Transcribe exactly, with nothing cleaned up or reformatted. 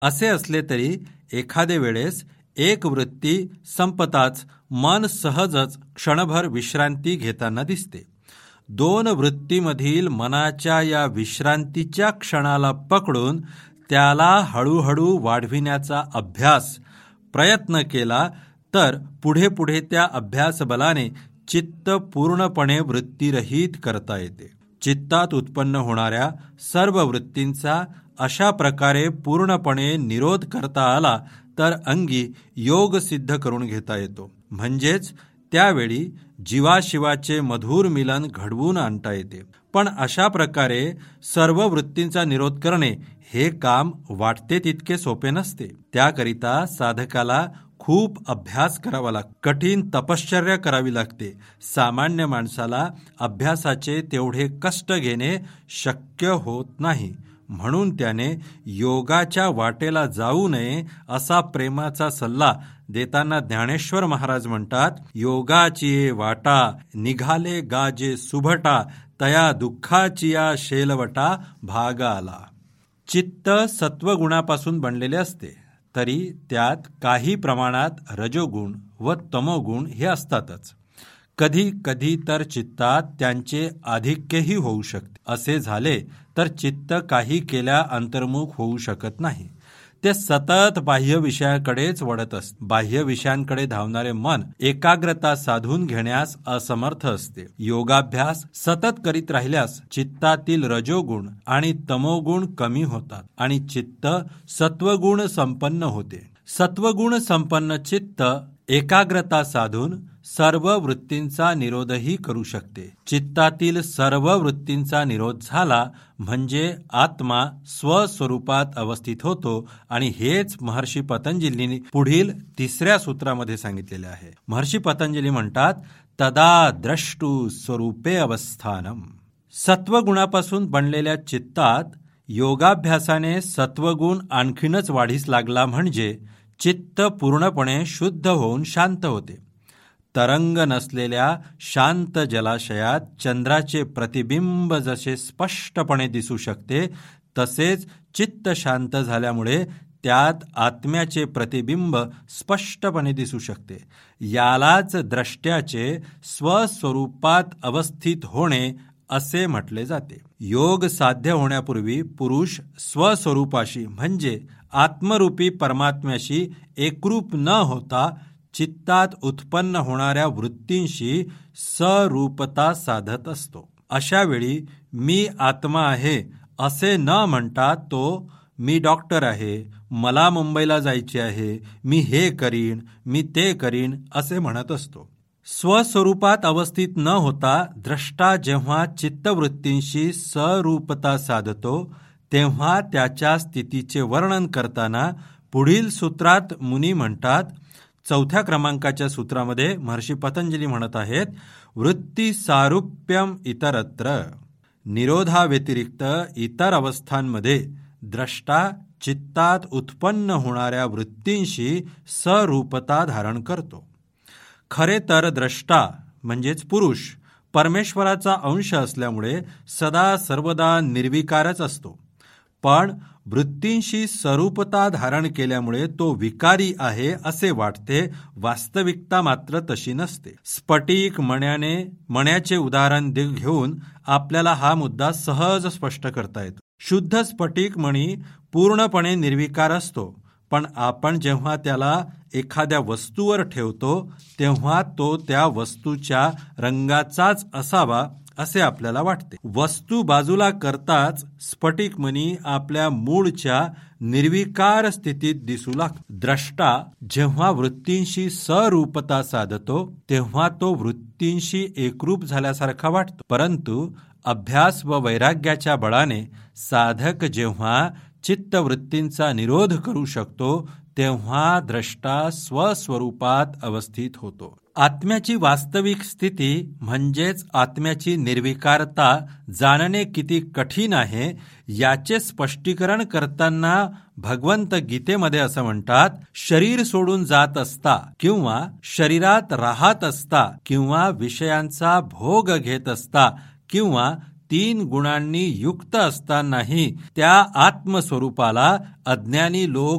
असे असले तरी एखादे वेळेस एक वृत्ती संपताच मन सहजच क्षणभर विश्रांती घेताना दिसते. दोन वृत्तीमधील मनाच्या या विश्रांतीच्या क्षणाला पकडून त्याला हळूहळू वाढविण्याचा अभ्यास प्रयत्न केला तर पुढे पुढे त्या अभ्यास बलाने चित्त पूर्णपणे वृत्तीरहित करता येते. चित्तात उत्पन्न होणाऱ्या सर्व वृत्तींचा अशा प्रकारे पूर्णपणे निरोध करता आला तर अंगी योग सिद्ध करून घेता येतो. म्हणजेच त्यावेळी जीवाशिवाचे मधुर मिलन घडवून आणता येते. पण अशा प्रकारे सर्व वृत्तींचा निरोध करणे हे काम वाटते तितके सोपे नसते. त्याकरिता साधकाला खूप अभ्यास करावा लागतो, कठीण तपश्चर्या करावी लागते. सामान्य माणसाला अभ्यासाचे तेवढे कष्ट घेणे शक्य होत नाही. म्हणून त्याने योगाच्या वाटेला जाऊ नये असा प्रेमाचा सल्ला देताना ज्ञानेश्वर महाराज म्हणतात, योगाची वाटा निघाले गाजे सुभटा, तया दुःखाचिया शेलवटा भाग आला. चित्त सत्वगुणापासून बनलेले असते तरी त्यात काही प्रमाणात रजोगुण व तमोगुण हे असतातच. कधी कधी तर चित्तात त्यांचे आधिक्यही होऊ शकते. असे झाले तर चित्त काही केल्या अंतर्मुख होऊ शकत नाही. ते सतत बाह्य विषयाकडेच वळत असते. बाह्य विषयांकडे धावणारे मन एकाग्रता साधून घेण्यास असमर्थ असते. योगाभ्यास सतत करीत राहिल्यास चित्तातील रजोगुण आणि तमोगुण कमी होतात आणि चित्त सत्वगुण संपन्न होते. सत्वगुण संपन्न चित्त एकाग्रता साधून सर्व वृत्तींचा निरोधही करू शकते. चित्तातील सर्व वृत्तींचा निरोध झाला म्हणजे आत्मा स्वस्वरूपात अवस्थित होतो आणि हेच महर्षी पतंजलींनी पुढील तिसऱ्या सूत्रामध्ये सांगितलेले आहे. महर्षी पतंजली म्हणतात, तदा द्रष्टु स्वरूपे अवस्थानम. सत्वगुणापासून बनलेल्या चित्तात योगाभ्यासाने सत्वगुण आणखीनच वाढीस लागला म्हणजे चित्त पूर्णपणे शुद्ध होऊन शांत होते. तरंग नसलेल्या शांत जलाशयात चंद्राचे प्रतिबिंब जसे स्पष्टपणे दिसू शकते तसेच चित्त शांत झाल्यामुळे त्यात आत्म्याचे प्रतिबिंब स्पष्टपणे दिसू शकते. यालाच द्रष्ट्याचे स्वस्वरूपात अवस्थित होणे असे म्हटले जाते. योग साध्य होण्यापूर्वी पुरुष स्वस्वरूपाशी म्हणजे आत्मरूपी परमात्म्याशी एकरूप न होता चित्तात उत्पन्न होणाऱ्या वृत्तींशी सरूपता साधत असतो. अशा वेळी मी आत्मा आहे असे न म्हणता तो मी डॉक्टर आहे, मला मुंबईला जायचे आहे, मी हे करीन, मी ते करीन असे म्हणत असतो. स्वस्वरूपात अवस्थित न होता द्रष्टा जेव्हा चित्तवृत्तींशी सरूपता साधतो तेव्हा त्याच्या स्थितीचे वर्णन करताना पुढील सूत्रात मुनी म्हणतात, चौथ्या क्रमांकाच्या सूत्रामध्ये महर्षी पतंजली म्हणत आहेत, वृत्ती सारूप्यम इतरत्र. निरोधाव्यतिरिक्त इतर अवस्थांमध्ये द्रष्टा चित्तात उत्पन्न होणाऱ्या वृत्तींशी सरूपता धारण करतो. खरे तर द्रष्टा म्हणजेच पुरुष परमेश्वराचा अंश असल्यामुळे सदा सर्वदा निर्विकारच असतो. पण वृत्तींशी स्वरूपता धारण केल्यामुळे तो विकारी आहे असे वाटते. वास्तविकता मात्र तशी नसते. स्फटिक मण्याने मण्याचे उदाहरण घेऊन आपल्याला हा मुद्दा सहज स्पष्ट करता येतो. शुद्ध स्फटिक मणी पूर्णपणे निर्विकार असतो, पण आपण जेव्हा त्याला एखाद्या वस्तूवर ठेवतो तेव्हा तो त्या वस्तूच्या रंगाचाच असावा असे आपल्याला वाटते. वस्तू बाजूला करताच स्फटिक मणी आपल्या मूळच्या निर्विकार स्थितीत दिसू लागतो. द्रष्टा जेव्हा वृत्तींशी सरूपता साधतो तेव्हा तो वृत्तींशी एकरूप झाल्यासारखा वाटतो. परंतु अभ्यास व वैराग्याच्या बळाने साधक जेव्हा चित्तवृत्तींचा निरोध करू शकतो तेव्हा द्रष्टा स्वस्वरूपात अवस्थित होतो. आत्म्याची वास्तविक स्थिती म्हणजेच आत्म्याची निर्विकारता जाणणे किती कठीण आहे याचे स्पष्टीकरण करताना भगवंत गीतेमध्ये असं म्हणतात, शरीर सोडून जात असता किंवा शरीरात राहत असता किंवा विषयांचा भोग घेत असता किंवा तीन गुणांनी युक्त असतानाही त्या आत्मस्वरूपाला अज्ञानी लोक